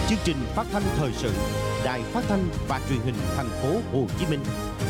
Chương trình phát thanh thời sự Đài Phát thanh và Truyền hình Thành phố Hồ Chí Minh.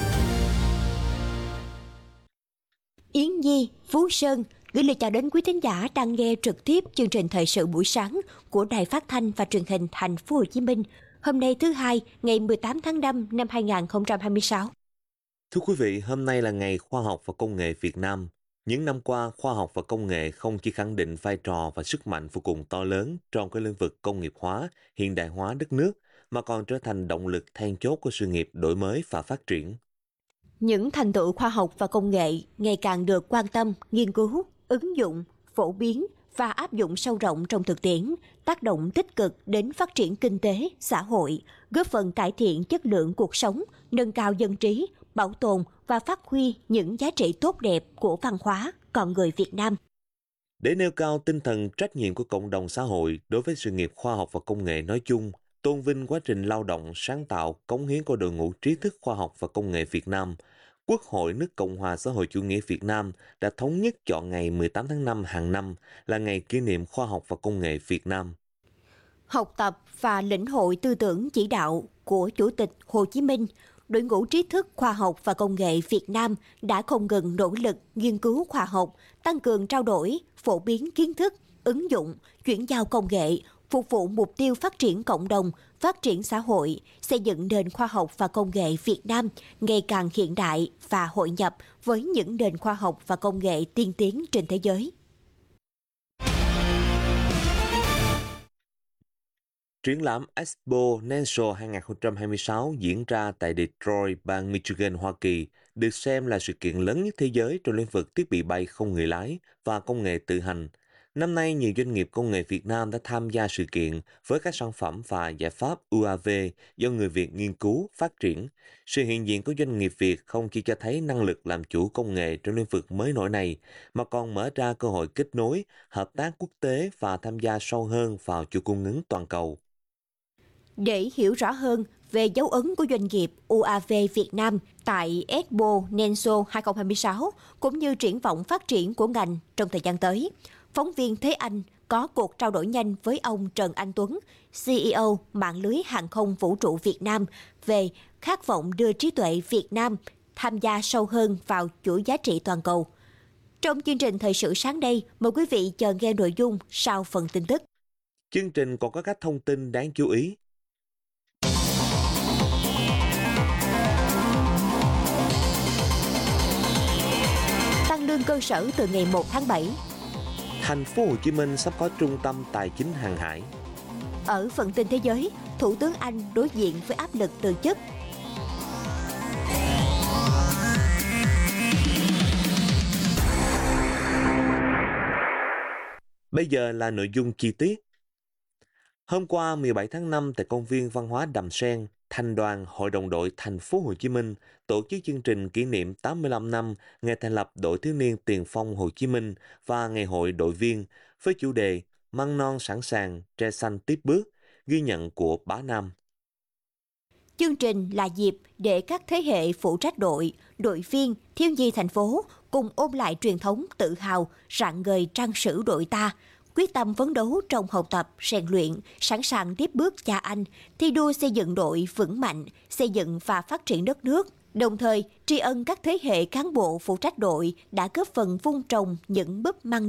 Yến Nhi, Phú Sơn gửi lời chào đến quý thính giả đang nghe trực tiếp chương trình thời sự buổi sáng của Đài Phát thanh và Truyền hình Thành phố Hồ Chí Minh. Hôm nay thứ Hai, ngày 18 tháng 5 năm 2026. Thưa quý vị, hôm nay là ngày Khoa học và Công nghệ Việt Nam. Những năm qua, khoa học và công nghệ không chỉ khẳng định vai trò và sức mạnh vô cùng to lớn trong cái lĩnh vực công nghiệp hóa, hiện đại hóa đất nước, mà còn trở thành động lực then chốt của sự nghiệp đổi mới và phát triển. Những thành tựu khoa học và công nghệ ngày càng được quan tâm, nghiên cứu, ứng dụng, phổ biến và áp dụng sâu rộng trong thực tiễn, tác động tích cực đến phát triển kinh tế, xã hội, góp phần cải thiện chất lượng cuộc sống, nâng cao dân trí, bảo tồn và phát huy những giá trị tốt đẹp của văn hóa, con người Việt Nam. Để nêu cao tinh thần trách nhiệm của cộng đồng xã hội đối với sự nghiệp khoa học và công nghệ nói chung, tôn vinh quá trình lao động, sáng tạo, cống hiến của đội ngũ trí thức khoa học và công nghệ Việt Nam, Quốc hội nước Cộng hòa xã hội chủ nghĩa Việt Nam đã thống nhất chọn ngày 18 tháng 5 hàng năm là ngày kỷ niệm khoa học và công nghệ Việt Nam. Học tập và lĩnh hội tư tưởng chỉ đạo của Chủ tịch Hồ Chí Minh, đội ngũ trí thức khoa học và công nghệ Việt Nam đã không ngừng nỗ lực nghiên cứu khoa học, tăng cường trao đổi, phổ biến kiến thức, ứng dụng, chuyển giao công nghệ, phục vụ mục tiêu phát triển cộng đồng, phát triển xã hội, xây dựng nền khoa học và công nghệ Việt Nam ngày càng hiện đại và hội nhập với những nền khoa học và công nghệ tiên tiến trên thế giới. Triển lãm Expo Nensho 2026 diễn ra tại Detroit, bang Michigan, Hoa Kỳ, được xem là sự kiện lớn nhất thế giới trong lĩnh vực thiết bị bay không người lái và công nghệ tự hành. Năm nay, nhiều doanh nghiệp công nghệ Việt Nam đã tham gia sự kiện với các sản phẩm và giải pháp UAV do người Việt nghiên cứu, phát triển. Sự hiện diện của doanh nghiệp Việt không chỉ cho thấy năng lực làm chủ công nghệ trong lĩnh vực mới nổi này, mà còn mở ra cơ hội kết nối, hợp tác quốc tế và tham gia sâu hơn vào chuỗi cung ứng toàn cầu. Để hiểu rõ hơn về dấu ấn của doanh nghiệp UAV Việt Nam tại Expo Nensho 2026 cũng như triển vọng phát triển của ngành trong thời gian tới, phóng viên Thế Anh có cuộc trao đổi nhanh với ông Trần Anh Tuấn, CEO mạng lưới hàng không vũ trụ Việt Nam về khát vọng đưa trí tuệ Việt Nam tham gia sâu hơn vào chuỗi giá trị toàn cầu. Trong chương trình thời sự sáng nay, mời quý vị chờ nghe nội dung sau phần tin tức. Chương trình còn có các thông tin đáng chú ý. Tăng lương cơ sở từ ngày 1 tháng 7. Thành phố Hồ Chí Minh sắp có trung tâm tài chính hàng hải. Ở phần tin thế giới, Thủ tướng Anh đối diện với áp lực từ chức. Bây giờ là nội dung chi tiết. Hôm qua 17 tháng 5 tại công viên văn hóa Đầm Sen, Thành đoàn Hội đồng đội Thành phố Hồ Chí Minh tổ chức chương trình kỷ niệm 85 năm ngày thành lập Đội Thiếu niên Tiền phong Hồ Chí Minh và Ngày hội đội viên với chủ đề Măng non sẵn sàng, tre xanh tiếp bước, ghi nhận của Bá Nam. Chương trình là dịp để các thế hệ phụ trách đội, đội viên, thiếu nhi thành phố cùng ôn lại truyền thống tự hào, rạng ngời trang sử đội ta, quyết tâm phấn đấu trong học tập, rèn luyện, sẵn sàng tiếp bước cha anh, thi đua xây dựng đội vững mạnh, xây dựng và phát triển đất nước. Đồng thời, tri ân các thế hệ cán bộ phụ trách đội đã góp phần vun trồng những búp măng